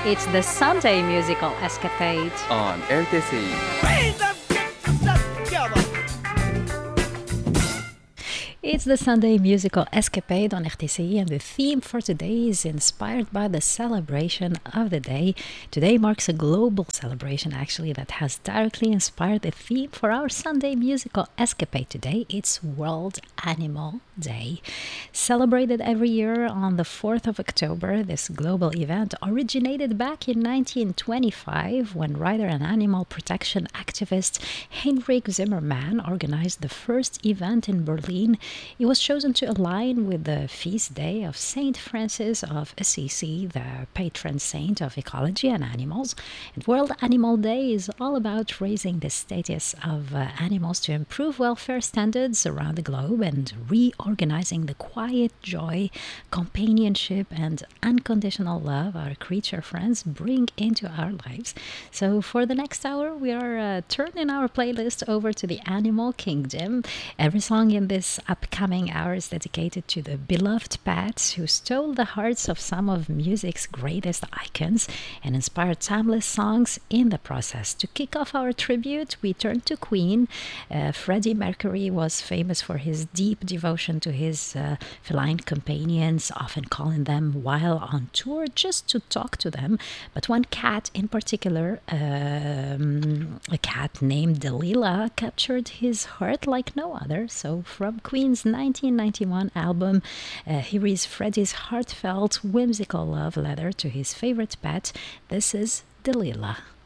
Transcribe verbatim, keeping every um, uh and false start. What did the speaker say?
It's the Sunday musical escapade. On R T C. It's the Sunday musical escapade on R T C I, and the theme for today is inspired by the celebration of the day. Today marks a global celebration, actually, that has directly inspired the theme for our Sunday musical escapade today. It's World Animal Day. Celebrated every year on the fourth of October, this global event originated back in nineteen twenty-five when writer and animal protection activist Heinrich Zimmermann organized the first event in Berlin. It was chosen to align with the feast day of Saint Francis of Assisi, the patron saint of ecology and animals. And World Animal Day is all about raising the status of uh, animals to improve welfare standards around the globe and reorganizing the quiet joy, companionship, and unconditional love our creature friends bring into our lives. So for the next hour, we are uh, turning our playlist over to the animal kingdom. Every song in this upcoming hour is dedicated to the beloved pets who stole the hearts of some of music's greatest icons and inspired timeless songs in the process. To kick off our tribute, we turn to Queen. Uh, Freddie Mercury was famous for his deep devotion to his uh, feline companions, often calling them while on tour just to talk to them. But one cat in particular, um, a cat named Delilah, captured his heart like no other. So from Queen's nineteen ninety-one album, uh, here is Freddie's heartfelt, whimsical love letter to his favorite pet. This is Delilah.